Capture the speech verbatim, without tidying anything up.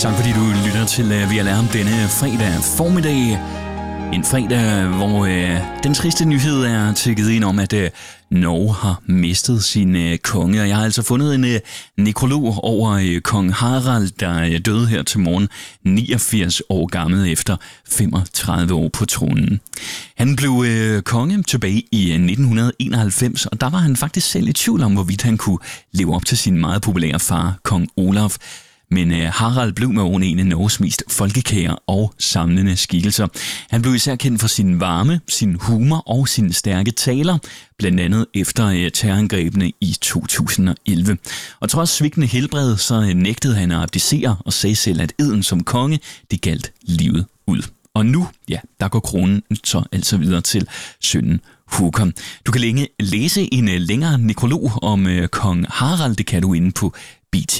Tak fordi du lytter til uh, V L R denne fredag formiddag. En fredag, hvor uh, den triste nyhed er tækket ind om, at uh, Norge har mistet sin uh, konge. Og jeg har altså fundet en uh, nekrolog over uh, kong Harald, der uh, døde her til morgen, niogfirs år gammel efter femogtredive år på tronen. Han blev uh, konge tilbage i uh, nitten enoghalvfems, og der var han faktisk selv i tvivl om, hvorvidt han kunne leve op til sin meget populære far, kong Olaf. Men øh, Harald blev med årene en af Norges mest folkekære og samlende skikkelser. Han blev især kendt for sin varme, sin humor og sine stærke taler, blandt andet efter øh, terrorangrebene i to tusind og elleve. Og trods svigtende helbred, så øh, nægtede han at abdicere og sagde selv, at eden som konge, det galt livet ud. Og nu, ja, der går kronen så altså videre til sønnen Håkon. Du kan længe læse en øh, længere nekrolog om øh, kong Harald, det kan du inde på B T